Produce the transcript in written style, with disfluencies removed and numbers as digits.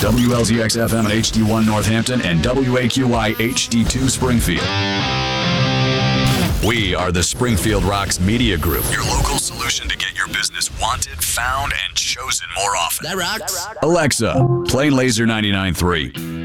WLZX FM HD1 Northampton and WAQY HD2 Springfield. We are the Springfield Rocks Media Group, your local solution to get your business wanted, found, and chosen more often. That rocks. Alexa, play Laser 99.3.